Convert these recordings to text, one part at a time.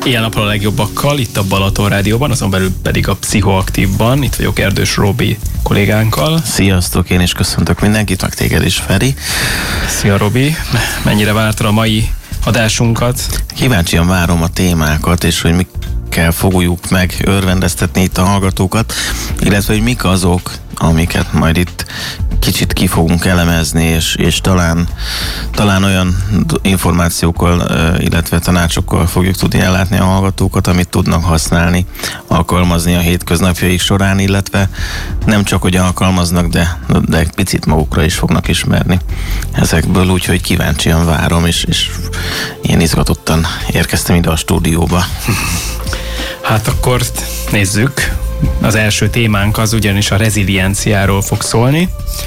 Ilyen napról a legjobbakkal, itt a Balaton Rádióban, azon belül pedig a Pszichoaktívban. Itt vagyok Erdős Robi kollégánkkal. Sziasztok, én is köszöntök mindenkit, meg téged is, Feri. Szia Robi, mennyire vártad a mai adásunkat? Kíváncsian várom a témákat, és hogy mikkel fogjuk meg örvendeztetni itt a hallgatókat, illetve hogy mik azok, amiket majd itt kicsit ki fogunk elemezni, és talán olyan információkkal, illetve tanácsokkal fogjuk tudni ellátni a hallgatókat, amit tudnak használni, alkalmazni a hétköznapjaik során, illetve nem csak, hogy alkalmaznak, de picit magukra is fognak ismerni ezekből, úgyhogy kíváncsian várom, és én izgatottan érkeztem ide a stúdióba. Hát akkor nézzük. Az első témánk az ugyanis a rezilienciáról fog szólni.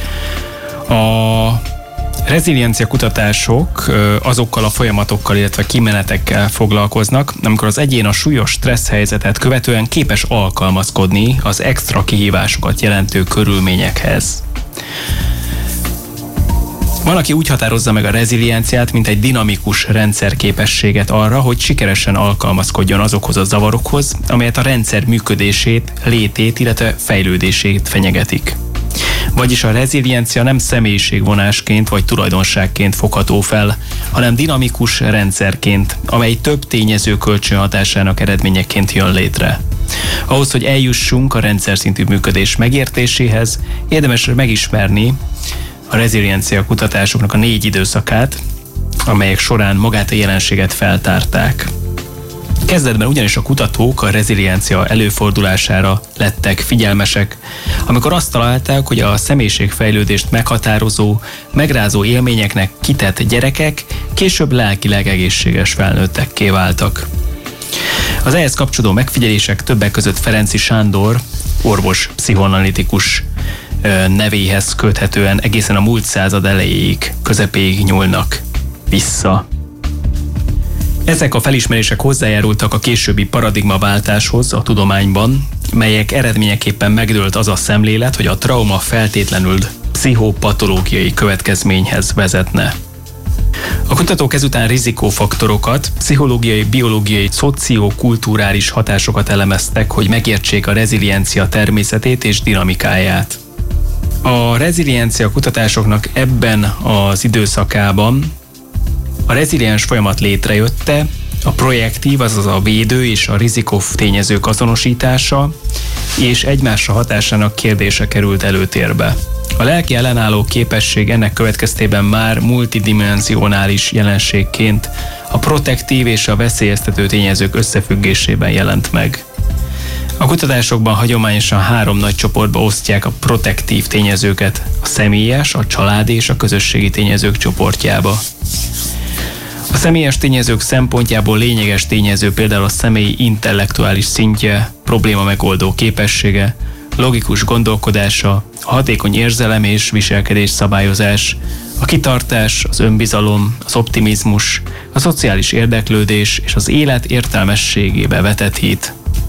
A reziliencia kutatások azokkal a folyamatokkal, illetve kimenetekkel foglalkoznak, amikor az egyén a súlyos stressz helyzetet követően képes alkalmazkodni az extra kihívásokat jelentő körülményekhez. Van, aki úgy határozza meg a rezilienciát, mint egy dinamikus rendszerképességet arra, hogy sikeresen alkalmazkodjon azokhoz a zavarokhoz, amelyet a rendszer működését, létét, illetve fejlődését fenyegetik. Vagyis a reziliencia nem személyiségvonásként vagy tulajdonságként fogható fel, hanem dinamikus rendszerként, amely több tényező kölcsönhatásának eredményeként jön létre. Ahhoz, hogy eljussunk a rendszer szintű működés megértéséhez, érdemes megismerni a reziliencia kutatásoknak a 4 időszakát, amelyek során magát a jelenséget feltárták. Kezdetben ugyanis a kutatók a reziliencia előfordulására lettek figyelmesek, amikor azt találták, hogy a személyiségfejlődést meghatározó, megrázó élményeknek kitett gyerekek később lelkileg egészséges felnőttekké váltak. Az ehhez kapcsolódó megfigyelések többek között Ferenczy Sándor, orvos pszichoanalitikus nevéhez köthetően egészen a múlt század elejéig, közepéig nyúlnak vissza. Ezek a felismerések hozzájárultak a későbbi paradigmaváltáshoz a tudományban, melyek eredményeképpen megdőlt az a szemlélet, hogy a trauma feltétlenül pszichopatológiai következményhez vezetne. A kutatók ezután rizikófaktorokat, pszichológiai, biológiai, szociokulturális hatásokat elemeztek, hogy megértsék a reziliencia természetét és dinamikáját. A reziliencia kutatásoknak ebben az időszakában a reziliens folyamat létrejötte, a projektív, azaz a védő és a rizikó tényezők azonosítása és egymásra hatásának kérdése került előtérbe. A lelki ellenálló képesség ennek következtében már multidimensionális jelenségként a protektív és a veszélyeztető tényezők összefüggésében jelent meg. A kutatásokban hagyományosan 3 nagy csoportba osztják a protektív tényezőket, a személyes, a családi és a közösségi tényezők csoportjába. A személyes tényezők szempontjából lényeges tényező például a személy intellektuális szintje, probléma megoldó képessége, logikus gondolkodása, a hatékony érzelem és viselkedés szabályozás, a kitartás, az önbizalom, az optimizmus, a szociális érdeklődés és az élet értelmességébe vetett hit.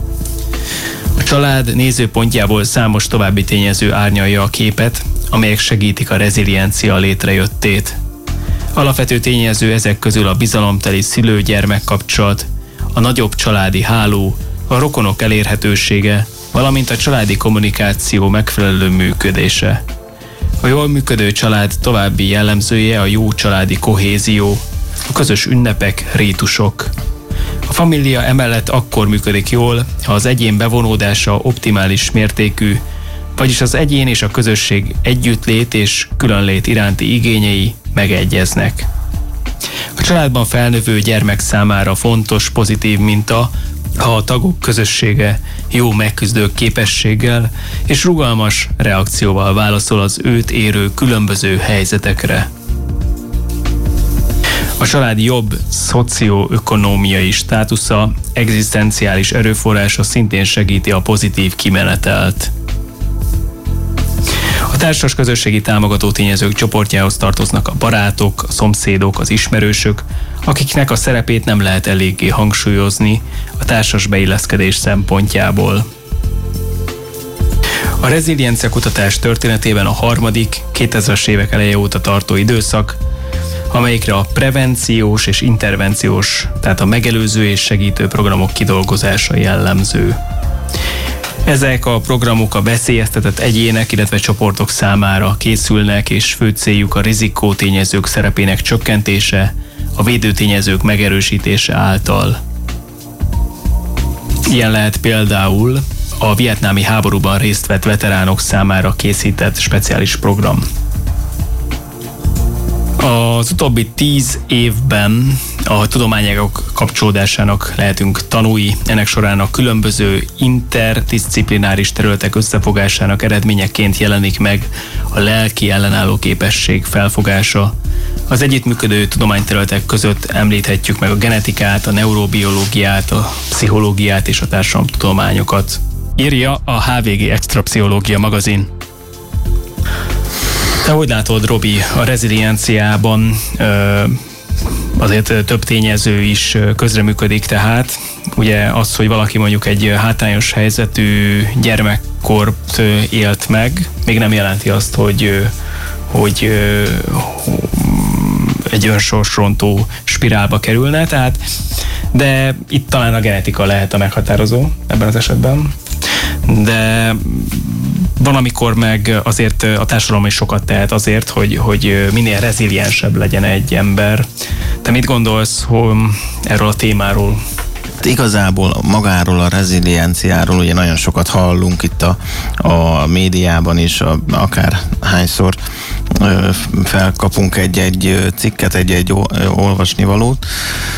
A család nézőpontjából számos további tényező árnyalja a képet, amelyek segítik a reziliencia létrejöttét. Alapvető tényező ezek közül a bizalomteli szülő-gyermek kapcsolat, a nagyobb családi háló, a rokonok elérhetősége, valamint a családi kommunikáció megfelelő működése. A jól működő család további jellemzője a jó családi kohézió, a közös ünnepek, rítusok. A família emellett akkor működik jól, ha az egyén bevonódása optimális mértékű, vagyis az egyén és a közösség együttlét és különlét iránti igényei megegyeznek. A családban felnövő gyermek számára fontos, pozitív minta, ha a tagok közössége jó megküzdő képességgel és rugalmas reakcióval válaszol az őt érő különböző helyzetekre. A család jobb szocioökonómiai státusza, egzisztenciális erőforrása szintén segíti a pozitív kimenetelt. A társas közösségi támogató tényezők csoportjához tartoznak a barátok, a szomszédok, az ismerősök, akiknek a szerepét nem lehet eléggé hangsúlyozni a társas beilleszkedés szempontjából. A reziliencia kutatás történetében a harmadik, 2000-es évek eleje óta tartó időszak amelyikre a prevenciós és intervenciós, tehát a megelőző és segítő programok kidolgozása jellemző. Ezek a programok a veszélyeztetett egyének, illetve csoportok számára készülnek, és fő céljuk a rizikótényezők szerepének csökkentése, a védőtényezők megerősítése által. Ilyen lehet például a vietnámi háborúban részt vett veteránok számára készített speciális program. Az utóbbi 10 évben a tudományágak kapcsolódásának lehetünk tanúi. Ennek során a különböző interdisziplináris területek összefogásának eredményeként jelenik meg a lelki ellenálló képesség felfogása. Az együttműködő tudományterületek között említhetjük meg a genetikát, a neurobiológiát, a pszichológiát és a társadalomtudományokat. Írja a HVG Extra Pszichológia magazin. Te hogy látod, Robi, a rezilienciában azért több tényező is közreműködik, tehát ugye az, hogy valaki mondjuk egy hátrányos helyzetű gyermekkort élt meg, még nem jelenti azt, hogy egy önsorsrontó spirálba kerülne, tehát, de itt talán a genetika lehet a meghatározó ebben az esetben. De van, amikor meg azért a társadalom is sokat tehet azért, hogy minél reziliensebb legyen egy ember. Te mit gondolsz erről a témáról? Igazából magáról a rezilienciáról ugye nagyon sokat hallunk itt a médiában is, akár hányszor felkapunk egy cikket, egy olvasnivalót.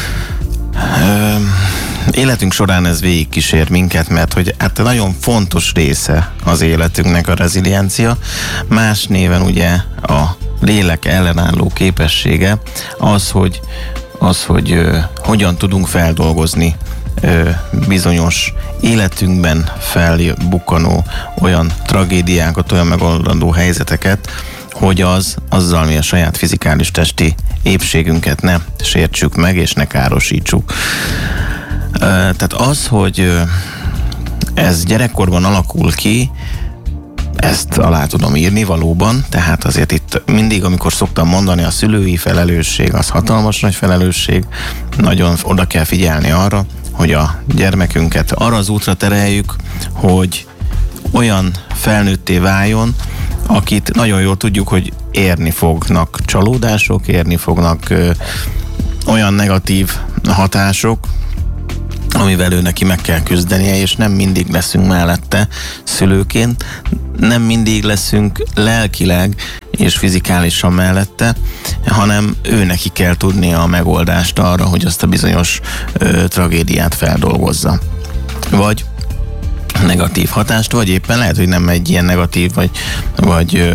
Életünk során ez végigkísér minket, mert hogy hát nagyon fontos része az életünknek a reziliencia. Más néven ugye a lélek ellenálló képessége az, hogy hogyan tudunk feldolgozni bizonyos életünkben felbukkanó olyan tragédiákat, olyan megoldandó helyzeteket, hogy azzal mi a saját fizikális testi épségünket ne sértsük meg és ne károsítsuk. Tehát az, hogy ez gyerekkorban alakul ki, ezt alá tudom írni valóban, tehát azért itt mindig, amikor szoktam mondani, a szülői felelősség az hatalmas nagy felelősség, nagyon oda kell figyelni arra, hogy a gyermekünket arra az útra tereljük, hogy olyan felnőtté váljon, akit nagyon jól tudjuk, hogy érni fognak csalódások, érni fognak olyan negatív hatások, amivel ő neki meg kell küzdenie, és nem mindig leszünk mellette szülőként, nem mindig leszünk lelkileg és fizikálisan mellette, hanem ő neki kell tudnia a megoldást arra, hogy azt a bizonyos tragédiát feldolgozza. Vagy negatív hatást, vagy éppen lehet, hogy nem egy ilyen negatív, vagy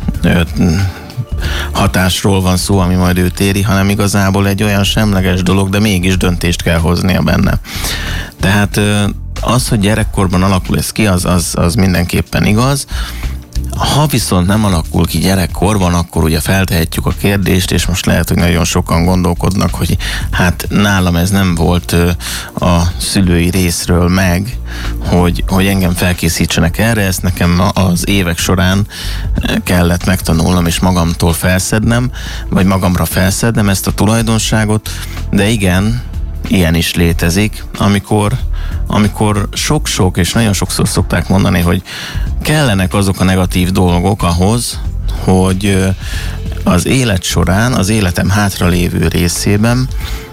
hatásról van szó, ami majd őt éri, hanem igazából egy olyan semleges dolog, de mégis döntést kell hoznia benne. Tehát az, hogy gyerekkorban alakul ez ki, az mindenképpen igaz. Ha viszont nem alakul ki gyerekkorban, akkor ugye feltehetjük a kérdést, és most lehet, hogy nagyon sokan gondolkodnak, hogy hát nálam ez nem volt a szülői részről meg, hogy engem felkészítsenek erre, ezt nekem az évek során kellett megtanulnom és magamtól felszednem, vagy magamra felszednem ezt a tulajdonságot, de igen, ilyen is létezik, amikor sok-sok, és nagyon sokszor szokták mondani, hogy kellenek azok a negatív dolgok ahhoz, hogy az élet során, az életem hátralévő részében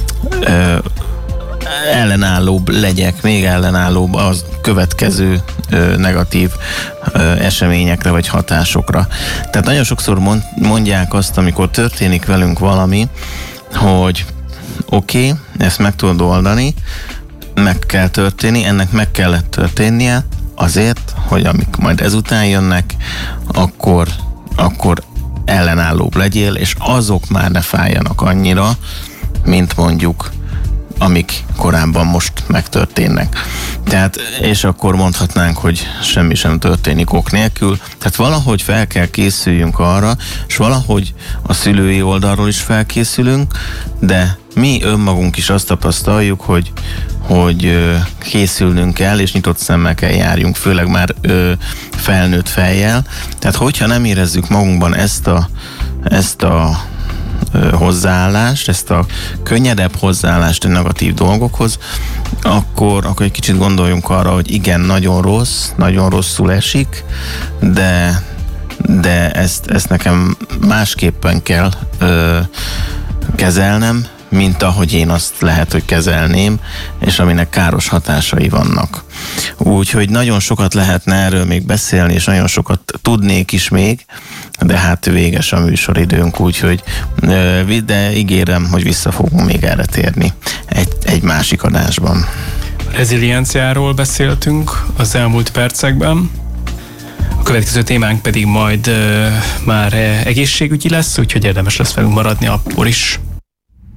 ellenállóbb legyek, még ellenállóbb az következő negatív eseményekre vagy hatásokra. Tehát nagyon sokszor mondják azt, amikor történik velünk valami, hogy oké, ezt meg tudod oldani, meg kell történni, ennek meg kellett történnie azért, hogy amik majd ezután jönnek, akkor ellenállóbb legyél, és azok már ne fájjanak annyira, mint mondjuk amik korábban most megtörténnek. Tehát, és akkor mondhatnánk, hogy semmi sem történik ok nélkül. Tehát valahogy fel kell készüljünk arra, és valahogy a szülői oldalról is felkészülünk, de mi önmagunk is azt tapasztaljuk, hogy készülnünk kell, és nyitott szemmel kell járjunk, főleg már felnőtt fejjel. Tehát hogyha nem érezzük magunkban ezt a hozzáállást, ezt a könnyedebb hozzáállást a negatív dolgokhoz, akkor egy kicsit gondoljunk arra, hogy igen, nagyon rossz, nagyon rosszul esik, de ezt nekem másképpen kell kezelnem, mint ahogy én azt lehet, hogy kezelném, és aminek káros hatásai vannak. Úgyhogy nagyon sokat lehetne erről még beszélni, és nagyon sokat tudnék is még, de hát véges a műsoridőnk, úgyhogy de ígérem, hogy vissza fogunk még erre térni egy másik adásban. Rezilienciáról beszéltünk az elmúlt percekben. A következő témánk pedig majd már egészségügyi lesz, úgyhogy érdemes lesz velünk maradni akkor is.